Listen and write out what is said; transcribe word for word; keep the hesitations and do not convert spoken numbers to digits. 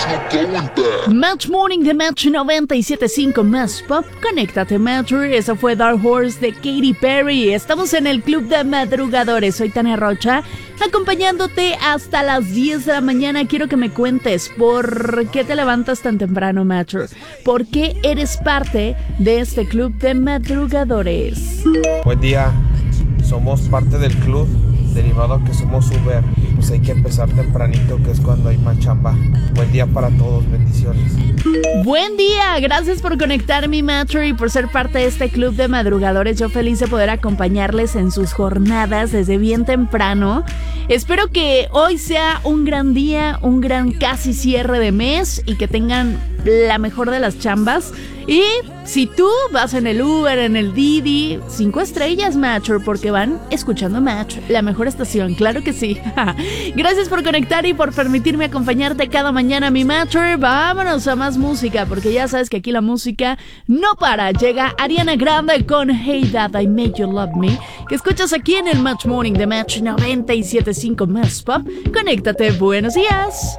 Match Morning de Match noventa y siete punto cinco Más Pop. Conéctate, Matcher. Eso fue Dark Horse de Katy Perry. Estamos en el Club de Madrugadores. Soy Tania Rocha, acompañándote hasta las diez de la mañana. Quiero que me cuentes por qué te levantas tan temprano, Matcher. ¿Por qué eres parte de este Club de Madrugadores? Buen día. Somos parte del club, derivado a que somos Uber. Pues hay que empezar tempranito, que es cuando hay más chamba. Buen día para todos, bendiciones. Buen día, gracias por conectar mi Matcher y por ser parte de este Club de Madrugadores. Yo feliz de poder acompañarles en sus jornadas desde bien temprano. Espero que hoy sea un gran día, un gran casi cierre de mes y que tengan la mejor de las chambas. Y si tú vas en el Uber, en el Didi, cinco estrellas, Matcher, porque van escuchando Match, la mejor estación, claro que sí. Gracias por conectar y por permitirme acompañarte cada mañana, mi Matcher. Vámonos a más música, porque ya sabes que aquí la música no para. Llega Ariana Grande con Hey Dad, I Made You Love Me, que escuchas aquí en el Match Morning de Match noventa y siete punto cinco Más Pop. Conéctate, buenos días.